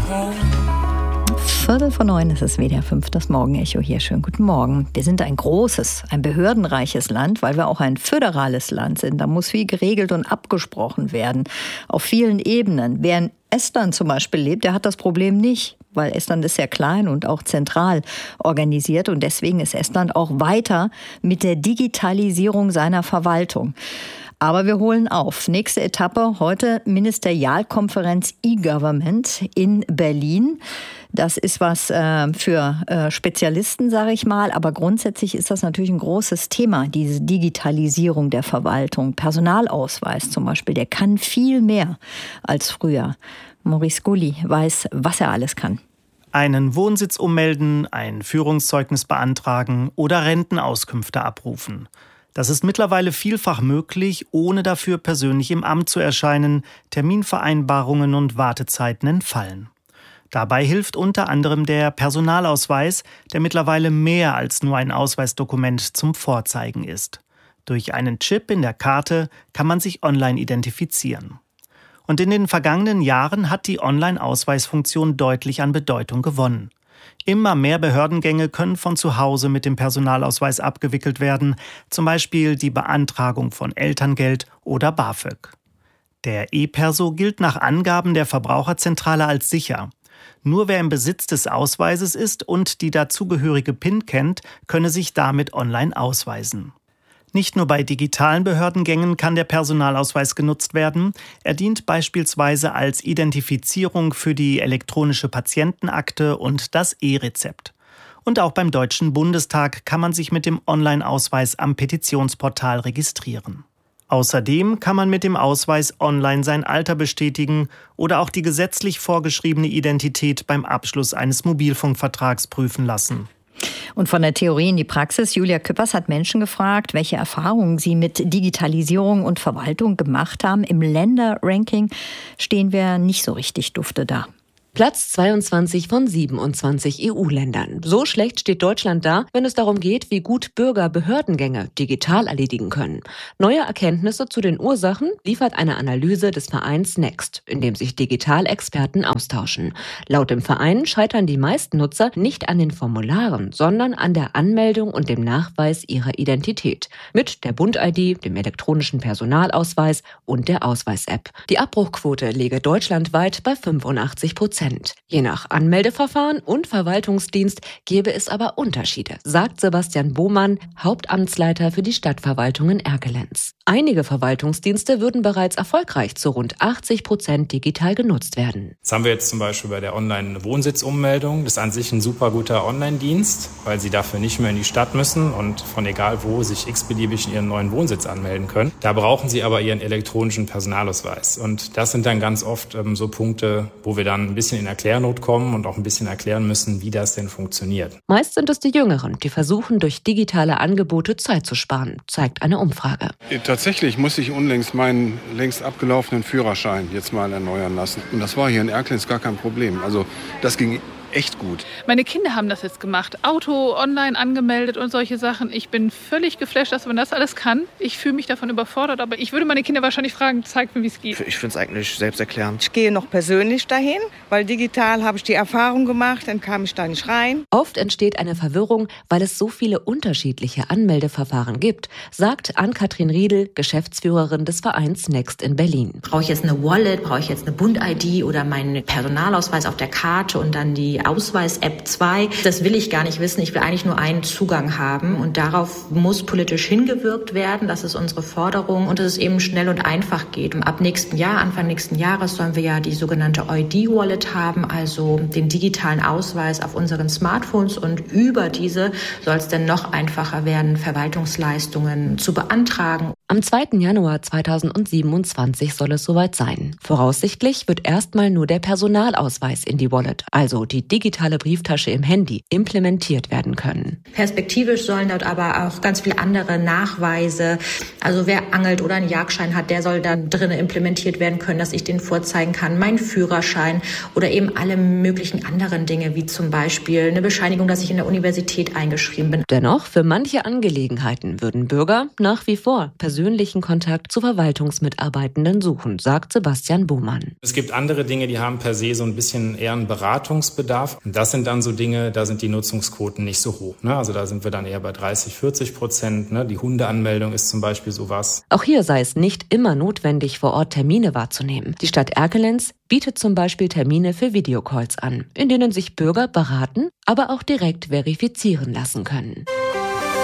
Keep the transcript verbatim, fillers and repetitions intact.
Viertel vor neun ist es W D R fünf, das Morgenecho hier. Schönen guten Morgen. Wir sind ein großes, ein behördenreiches Land, weil wir auch ein föderales Land sind. Da muss viel geregelt und abgesprochen werden, auf vielen Ebenen. Wer in Estland zum Beispiel lebt, der hat das Problem nicht, weil Estland ist sehr klein und auch zentral organisiert. Und deswegen ist Estland auch weiter mit der Digitalisierung seiner Verwaltung. Aber wir holen auf. Nächste Etappe heute Ministerialkonferenz E-Government in Berlin. Das ist was äh, für äh, Spezialisten, sage ich mal. Aber grundsätzlich ist das natürlich ein großes Thema, diese Digitalisierung der Verwaltung. Personalausweis zum Beispiel, der kann viel mehr als früher. Maurice Gulli weiß, was er alles kann. Einen Wohnsitz ummelden, ein Führungszeugnis beantragen oder Rentenauskünfte abrufen. Das ist mittlerweile vielfach möglich, ohne dafür persönlich im Amt zu erscheinen. Terminvereinbarungen und Wartezeiten entfallen. Dabei hilft unter anderem der Personalausweis, der mittlerweile mehr als nur ein Ausweisdokument zum Vorzeigen ist. Durch einen Chip in der Karte kann man sich online identifizieren. Und in den vergangenen Jahren hat die Online-Ausweisfunktion deutlich an Bedeutung gewonnen. Immer mehr Behördengänge können von zu Hause mit dem Personalausweis abgewickelt werden, zum Beispiel die Beantragung von Elterngeld oder BAföG. Der E-Perso gilt nach Angaben der Verbraucherzentrale als sicher. Nur wer im Besitz des Ausweises ist und die dazugehörige PIN kennt, könne sich damit online ausweisen. Nicht nur bei digitalen Behördengängen kann der Personalausweis genutzt werden. Er dient beispielsweise als Identifizierung für die elektronische Patientenakte und das E-Rezept. Und auch beim Deutschen Bundestag kann man sich mit dem Online-Ausweis am Petitionsportal registrieren. Außerdem kann man mit dem Ausweis online sein Alter bestätigen oder auch die gesetzlich vorgeschriebene Identität beim Abschluss eines Mobilfunkvertrags prüfen lassen. Und von der Theorie in die Praxis, Julia Küppers hat Menschen gefragt, welche Erfahrungen sie mit Digitalisierung und Verwaltung gemacht haben. Im Länderranking stehen wir nicht so richtig dufte da. Platz zweiundzwanzig von siebenundzwanzig E U-Ländern. So schlecht steht Deutschland da, wenn es darum geht, wie gut Bürger Behördengänge digital erledigen können. Neue Erkenntnisse zu den Ursachen liefert eine Analyse des Vereins Next, in dem sich Digitalexperten austauschen. Laut dem Verein scheitern die meisten Nutzer nicht an den Formularen, sondern an der Anmeldung und dem Nachweis ihrer Identität. Mit der Bund-I D, dem elektronischen Personalausweis und der Ausweis-App. Die Abbruchquote liege deutschlandweit bei fünfundachtzig Prozent. Je nach Anmeldeverfahren und Verwaltungsdienst gäbe es aber Unterschiede, sagt Sebastian Bohmann, Hauptamtsleiter für die Stadtverwaltung in Erkelenz. Einige Verwaltungsdienste würden bereits erfolgreich zu rund achtzig Prozent digital genutzt werden. Das haben wir jetzt zum Beispiel bei der Online-Wohnsitzummeldung. Das ist an sich ein super guter Online-Dienst, weil Sie dafür nicht mehr in die Stadt müssen und von egal wo sich x-beliebig in Ihren neuen Wohnsitz anmelden können. Da brauchen Sie aber Ihren elektronischen Personalausweis. Und das sind dann ganz oft ähm, so Punkte, wo wir dann ein bisschen in Erklärnot kommen und auch ein bisschen erklären müssen, wie das denn funktioniert. Meist sind es die Jüngeren, die versuchen, durch digitale Angebote Zeit zu sparen, zeigt eine Umfrage. Tatsächlich muss ich unlängst meinen längst abgelaufenen Führerschein jetzt mal erneuern lassen. Und das war hier in Erkelenz gar kein Problem. Also das ging echt gut. Meine Kinder haben das jetzt gemacht. Auto online angemeldet und solche Sachen. Ich bin völlig geflasht, dass man das alles kann. Ich fühle mich davon überfordert, aber ich würde meine Kinder wahrscheinlich fragen, zeig mir, wie es geht. Ich finde es eigentlich selbsterklärend. Ich gehe noch persönlich dahin, weil digital habe ich die Erfahrung gemacht, dann kam ich da nicht rein. Oft entsteht eine Verwirrung, weil es so viele unterschiedliche Anmeldeverfahren gibt, sagt Ann-Kathrin Riedel, Geschäftsführerin des Vereins Next in Berlin. Brauche ich jetzt eine Wallet, brauche ich jetzt eine Bund-I D oder meinen Personalausweis auf der Karte und dann die Ausweis-App zwei. Das will ich gar nicht wissen. Ich will eigentlich nur einen Zugang haben. Und darauf muss politisch hingewirkt werden. Das ist unsere Forderung. Und dass es eben schnell und einfach geht. Und ab nächsten Jahr, Anfang nächsten Jahres, sollen wir ja die sogenannte I D-Wallet haben, also den digitalen Ausweis auf unseren Smartphones. Und über diese soll es dann noch einfacher werden, Verwaltungsleistungen zu beantragen. Am zweiten Januar zweitausendsiebenundzwanzig soll es soweit sein. Voraussichtlich wird erstmal nur der Personalausweis in die Wallet, also die digitale Brieftasche im Handy, implementiert werden können. Perspektivisch sollen dort aber auch ganz viele andere Nachweise, also wer angelt oder einen Jagdschein hat, der soll dann drinnen implementiert werden können, dass ich den vorzeigen kann, mein Führerschein oder eben alle möglichen anderen Dinge, wie zum Beispiel eine Bescheinigung, dass ich in der Universität eingeschrieben bin. Dennoch, für manche Angelegenheiten würden Bürger nach wie vor persönlich persönlichen Kontakt zu Verwaltungsmitarbeitenden suchen, sagt Sebastian Bohmann. Es gibt andere Dinge, die haben per se so ein bisschen eher einen Beratungsbedarf. Und das sind dann so Dinge, da sind die Nutzungsquoten nicht so hoch. Ne? Also da sind wir dann eher bei dreißig, vierzig Prozent. Ne? Die Hundeanmeldung ist zum Beispiel sowas. Auch hier sei es nicht immer notwendig, vor Ort Termine wahrzunehmen. Die Stadt Erkelenz bietet zum Beispiel Termine für Videocalls an, in denen sich Bürger beraten, aber auch direkt verifizieren lassen können.